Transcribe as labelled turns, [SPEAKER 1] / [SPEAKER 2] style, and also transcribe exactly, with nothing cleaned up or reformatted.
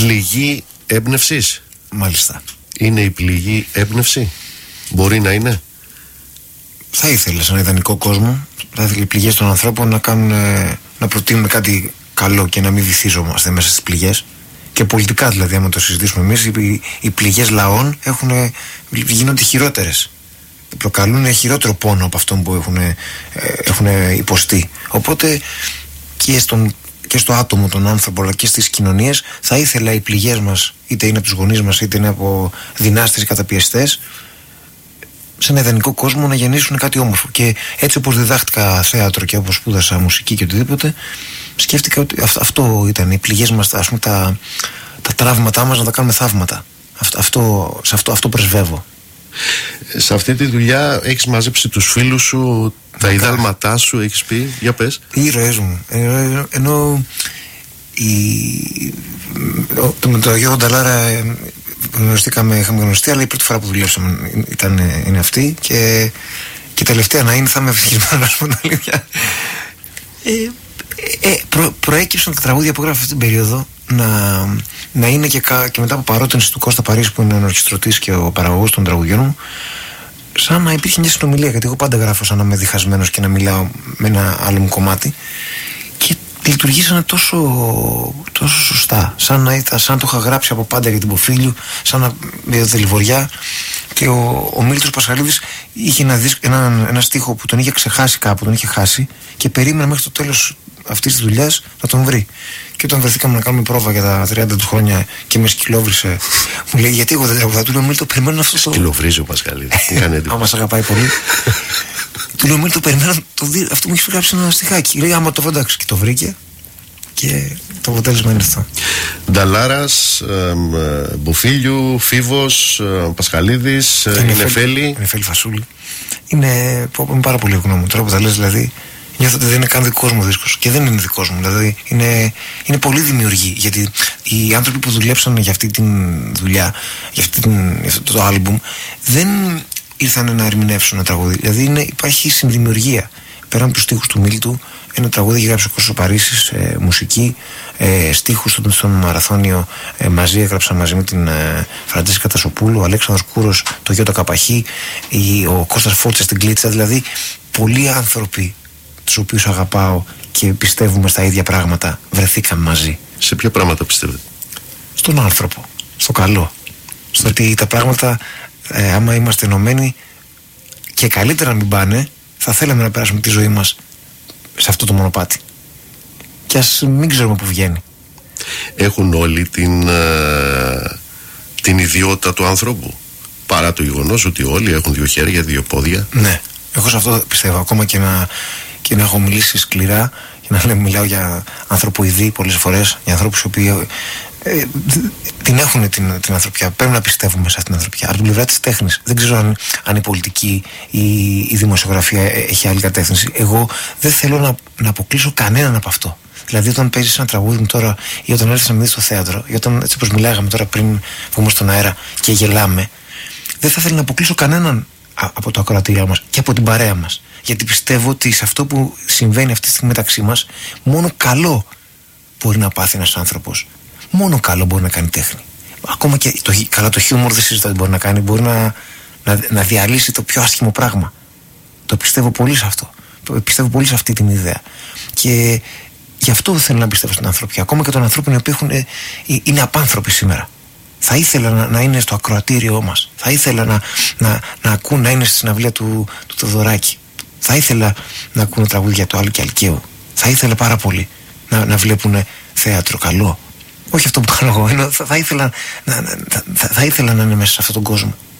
[SPEAKER 1] Πληγή έμπνευσης.
[SPEAKER 2] Μάλιστα.
[SPEAKER 1] Είναι η πληγή έμπνευση? Μπορεί να είναι.
[SPEAKER 2] Θα ήθελε σε ένα ιδανικό κόσμο, θα ήθελε οι πληγές των ανθρώπων να κάνουν, να προτείνουν κάτι καλό και να μην βυθίζομαστε μέσα στις πληγές. Και πολιτικά δηλαδή, άμα το συζητήσουμε εμείς, οι, οι πληγές λαών έχουν, γίνονται χειρότερες. Προκαλούν χειρότερο πόνο από αυτόν που έχουν, έχουν υποστεί. Οπότε και, στον, και στο άτομο, τον άνθρωπο, αλλά και στις κοινωνίες, θα ήθελα οι πληγές μας, είτε είναι από τους γονείς μας, είτε είναι από δυνάστες ή καταπιεστές, σε ένα ιδανικό κόσμο να γεννήσουν κάτι όμορφο. Και έτσι όπως διδάχτηκα θέατρο και όπως σπούδασα μουσική και οτιδήποτε, σκέφτηκα ότι αυτό ήταν οι πληγές μας, ας πούμε, τα, τα τραύματά μας να τα κάνουμε θαύματα. Αυτό, αυτό, σε αυτό, αυτό πρεσβεύω.
[SPEAKER 1] Σε αυτή τη δουλειά έχεις μαζέψει τους φίλους σου, τα
[SPEAKER 2] Μακά.
[SPEAKER 1] ιδάλματά σου, έχεις πει, για πες.
[SPEAKER 2] Οι ήρωές μου. Ενώ, ενώ η, το, με τον Γιώργο Νταλάρα γνωριστήκαμε, είχαμε γνωριστεί, αλλά η πρώτη φορά που δουλέψαμε ήταν, είναι αυτή, και, και τελευταία να είναι, θα είμαι ευτυχισμένος, να σου πω την αλήθεια. Ε, ε, προ, προέκυψαν τα τραγούδια που έγραφα αυτή την περίοδο να, να είναι και, κα, και μετά από παρότρινση του Κώστα Παρίσι, που είναι ο ορχιστρωτής και ο παραγωγός των τραγουδιών μου, σαν να υπήρχε μια συνομιλία, γιατί εγώ πάντα γράφω σαν να είμαι διχασμένος και να μιλάω με ένα άλλο μου κομμάτι, και λειτουργήσανε τόσο, τόσο σωστά, σαν να ήταν, σαν το είχα γράψει από πάντα για την Ποφίλιου, σαν να με Δελιβοριά. Και ο, ο Μίλτος Πασχαλίδης είχε ένα, ένα, ένα στίχο που τον είχε ξεχάσει κάπου, τον είχε χάσει, και περίμενε μέχρι το τέλος αυτής της δουλειάς να τον βρει. Και όταν βρεθήκαμε να κάνουμε πρόβα για τα τριάντα του χρόνια και με σκυλόβρισε, μου λέει: γιατί εγώ δεν τραγουδάω? Του λέω: Μίλτο, περιμένω αυτό το.
[SPEAKER 1] Σκυλοβρίζει ο Πασχαλίδης.
[SPEAKER 2] Άμα μας αγαπάει πολύ. Του λέω: Μίλτο, περιμένω το δει. Αυτό μου έχει γράψει ένα στιχάκι. Λέει: άμα το βρω, εντάξει. Και το βρήκε. Και το αποτέλεσμα είναι αυτό.
[SPEAKER 1] Νταλάρας, Μποφίλιου, Φίβος, Πασχαλίδης, Νεφέλη.
[SPEAKER 2] Νεφέλη Φασούλη. Είναι, είναι πάρα πολύ ευγνώμων. Τώρα που τα λες, δηλαδή, νιώθω ότι δεν είναι καν δικός μου δίσκος. Και δεν είναι δικός μου. Δηλαδή, είναι, είναι πολύ δημιουργή. Γιατί οι άνθρωποι που δουλέψαν για αυτή τη δουλειά, για, αυτή την, για αυτό το άλμπουμ, δεν ήρθαν να ερμηνεύσουν ένα τραγούδι. Δηλαδή, είναι, υπάρχει συνδημιουργία. Πέραν από τους στίχους του Μίλτου, ένα τραγούδι έχει γράψει ο Κώστας Παρίσης, ε, μουσική, ε, στίχους στον, στον Μαραθώνιο, ε, μαζί έγραψα μαζί με την ε, Φραντζέσικα Τασοπούλου, ο Αλέξανδρος Κούρος, το Γιώτα Καπαχή, η, ο Κώστας Φώτσας στην Κλίτσα. Δηλαδή, πολλοί άνθρωποι τους οποίους αγαπάω και πιστεύουμε στα ίδια πράγματα βρεθήκαν μαζί.
[SPEAKER 1] Σε ποια πράγματα πιστεύετε?
[SPEAKER 2] Στον άνθρωπο, στο καλό. Στο ότι τα πράγματα, ε, άμα είμαστε ενωμένοι, και καλύτερα να μην πάνε, θα θέλαμε να περάσουμε τη ζωή μας σε αυτό το μονοπάτι. Και ας μην ξέρουμε που βγαίνει.
[SPEAKER 1] Έχουν όλοι την, ε, την ιδιότητα του ανθρώπου, παρά το γεγονός ότι όλοι έχουν δύο χέρια, δύο πόδια.
[SPEAKER 2] Ναι, εγώ σε αυτό πιστεύω. Ακόμα και να, και να έχω μιλήσει σκληρά και να λέω, μιλάω για ανθρωποειδή πολλές φορές, για ανθρώπους οι οποίοι ε, την έχουν την, την ανθρωπιά. Πρέπει να πιστεύουμε σε αυτήν την ανθρωπιά. Από την πλευρά της τέχνης, δεν ξέρω αν, αν η πολιτική ή η δημοσιογραφία έχει άλλη κατεύθυνση. Εγώ δεν θέλω να, να αποκλείσω κανέναν από αυτό. Δηλαδή, όταν παίζεις ένα τραγούδι μου τώρα, ή όταν έρθεις να με δεις στο θέατρο, ή όταν, έτσι όπως μιλάγαμε τώρα πριν βγούμε στον αέρα και γελάμε, δεν θα θέλω να αποκλείσω κανέναν από το ακροατήριο μας και από την παρέα μας. Γιατί πιστεύω ότι σε αυτό που συμβαίνει αυτή τη στιγμή μεταξύ μας, μόνο καλό μπορεί να πάθει ένας άνθρωπος. Μόνο καλό μπορεί να κάνει τέχνη. Ακόμα και το, καλά το χιούμορ δεν συζητάω ότι μπορεί να κάνει. Μπορεί να, να, να διαλύσει το πιο άσχημο πράγμα. Το πιστεύω πολύ σε αυτό. Το πιστεύω πολύ σε αυτή την ιδέα. Και γι' αυτό θέλω να πιστεύω στην ανθρωπιά. Ακόμα και των ανθρώπων οι οποίοι έχουν, ε, είναι απάνθρωποι σήμερα. Θα ήθελα να, να είναι στο ακροατήριό μας. Θα ήθελα να, να, να ακούν, να είναι στη συναυλία του, του Θοδωράκη. Θα ήθελα να ακούν τραγούδια του Άλκη και Αλκαίου. Θα ήθελα πάρα πολύ να, να βλέπουν θέατρο καλό. Όχι αυτό που κάνω εγώ. Θα, θα, ήθελα, να, θα, θα ήθελα να είναι μέσα σε αυτόν τον κόσμο.